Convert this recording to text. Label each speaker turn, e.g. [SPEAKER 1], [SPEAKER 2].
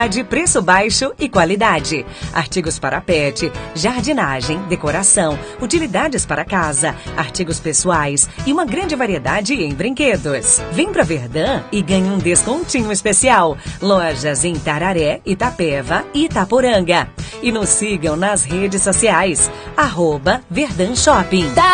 [SPEAKER 1] De preço baixo e qualidade. Artigos para pet, jardinagem, decoração, utilidades para casa, artigos pessoais e uma grande variedade em brinquedos. Vem pra Verdun e ganhe um descontinho especial. Lojas em Tararé, Itapeva e Itaporanga. E nos sigam nas redes sociais. @Verdun Shopping.